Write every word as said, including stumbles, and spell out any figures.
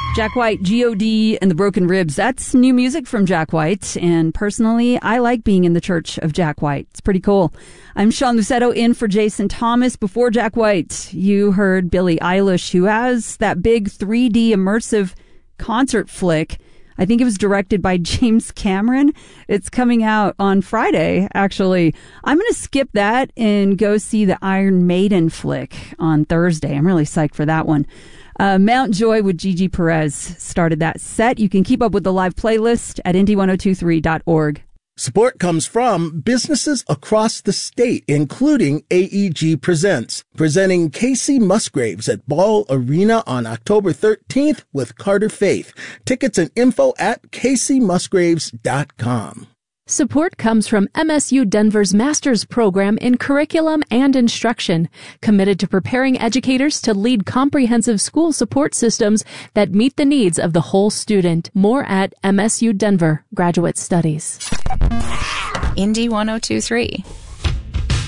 Jack White, G O D and the Broken Ribs. That's new music from Jack White. And personally, I like being in the church of Jack White. It's pretty cool. I'm Sean Lucetto in for Jason Thomas. Before Jack White, you heard Billie Eilish, who has that big three D immersive concert flick. I think it was directed by James Cameron. It's coming out on Friday, actually. I'm going to skip that and go see the Iron Maiden flick on Thursday. I'm really psyched for that one. Uh, Mount Joy with Gigi Perez started that set. You can keep up with the live playlist at indie ten twenty-three dot org. Support comes from businesses across the state, including A E G Presents, presenting Casey Musgraves at Ball Arena on October thirteenth with Carter Faith. Tickets and info at casey musgraves dot com. Support comes from M S U Denver's master's program in curriculum and instruction, committed to preparing educators to lead comprehensive school support systems that meet the needs of the whole student. More at M S U Denver Graduate Studies. Indie ten twenty-three.